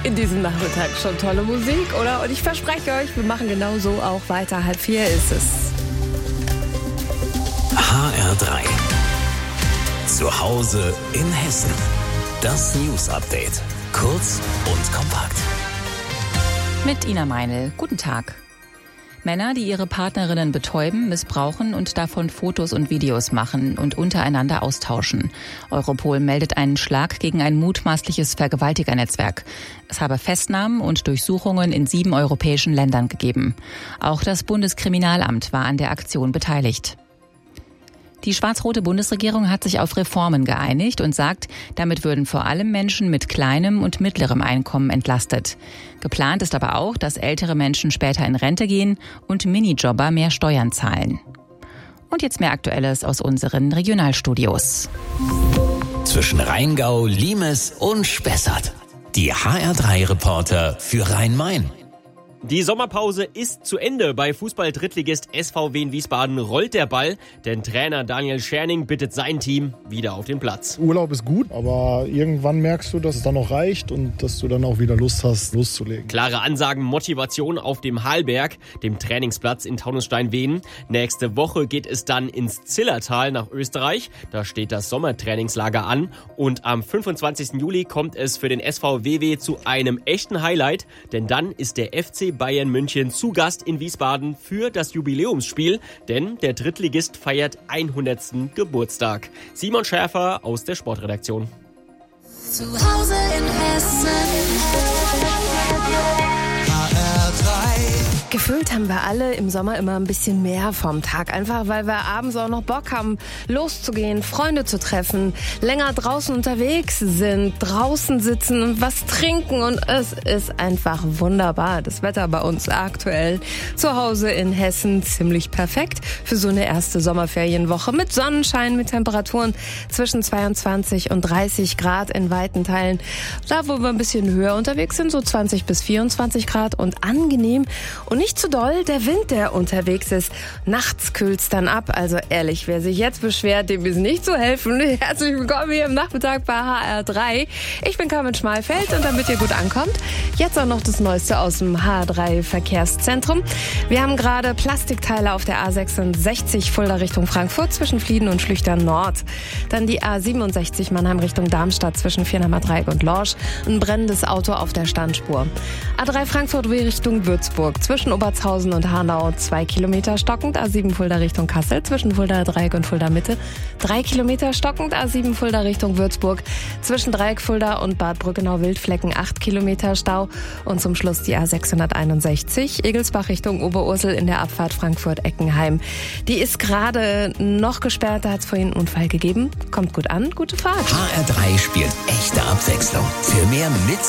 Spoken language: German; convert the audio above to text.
in diesem Nachmittag schon tolle Musik, oder? Und ich verspreche euch, wir machen genau so auch weiter. 3:30 ist es. HR3. Zu Hause in Hessen. Das News-Update. Kurz und kompakt. Mit Ina Meinl. Guten Tag. Männer, die ihre Partnerinnen betäuben, missbrauchen und davon Fotos und Videos machen und untereinander austauschen. Europol meldet einen Schlag gegen ein mutmaßliches Vergewaltigernetzwerk. Es habe Festnahmen und Durchsuchungen in 7 europäischen Ländern gegeben. Auch das Bundeskriminalamt war an der Aktion beteiligt. Die schwarz-rote Bundesregierung hat sich auf Reformen geeinigt und sagt, damit würden vor allem Menschen mit kleinem und mittlerem Einkommen entlastet. Geplant ist aber auch, dass ältere Menschen später in Rente gehen und Minijobber mehr Steuern zahlen. Und jetzt mehr Aktuelles aus unseren Regionalstudios. Zwischen Rheingau, Limes und Spessart. Die HR3-Reporter für Rhein-Main. Die Sommerpause ist zu Ende. Bei Fußball-Drittligist SVW in Wiesbaden rollt der Ball, denn Trainer Daniel Scherning bittet sein Team wieder auf den Platz. Urlaub ist gut, aber irgendwann merkst du, dass es dann noch reicht und dass du dann auch wieder Lust hast, loszulegen. Klare Ansagen, Motivation auf dem Halberg, dem Trainingsplatz in Taunusstein-Wehen. Nächste Woche geht es dann ins Zillertal nach Österreich. Da steht das Sommertrainingslager an. Und am 25. Juli kommt es für den SVW zu einem echten Highlight, denn dann ist der FC Bayern München zu Gast in Wiesbaden für das Jubiläumsspiel, denn der Drittligist feiert 100. Geburtstag. Simon Schäfer aus der Sportredaktion. Zu Hause in Hessen. Gefühlt haben wir alle im Sommer immer ein bisschen mehr vom Tag. Einfach, weil wir abends auch noch Bock haben, loszugehen, Freunde zu treffen, länger draußen unterwegs sind, draußen sitzen und was trinken. Und es ist einfach wunderbar. Das Wetter bei uns aktuell zu Hause in Hessen ziemlich perfekt für so eine erste Sommerferienwoche mit Sonnenschein, mit Temperaturen zwischen 22 und 30 Grad in weiten Teilen. Da, wo wir ein bisschen höher unterwegs sind, so 20 bis 24 Grad und angenehm. Und nicht zu doll, der Wind, der unterwegs ist. Nachts kühlt's dann ab. Also ehrlich, wer sich jetzt beschwert, dem ist nicht zu helfen. Herzlich willkommen hier am Nachmittag bei HR3. Ich bin Carmen Schmalfeld und damit ihr gut ankommt, jetzt auch noch das Neueste aus dem HR3 Verkehrszentrum. Wir haben gerade Plastikteile auf der A66 Fulda Richtung Frankfurt zwischen Flieden und Schlüchtern Nord. Dann die A67 Mannheim Richtung Darmstadt zwischen Viernamer Dreieck und Lorsch. Ein brennendes Auto auf der Standspur. A3 Frankfurt Richtung Würzburg zwischen Obertshausen und Hanau 2 Kilometer stockend, A7 Fulda Richtung Kassel zwischen Fulda Dreieck und Fulda Mitte 3 Kilometer stockend, A7 Fulda Richtung Würzburg zwischen Dreieck Fulda und Bad Brückenau-Wildflecken 8 Kilometer Stau und zum Schluss die A661 Egelsbach Richtung Oberursel in der Abfahrt Frankfurt-Eckenheim. Die ist gerade noch gesperrt, da hat es vorhin einen Unfall gegeben. Kommt gut an, gute Fahrt. HR3 spielt echte Abwechslung. Für mehr Mit-